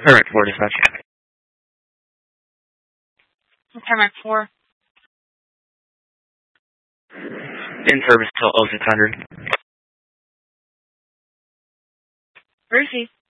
Tarmac 4 dispatch. Tarmac 4. In service till 0600. Receive.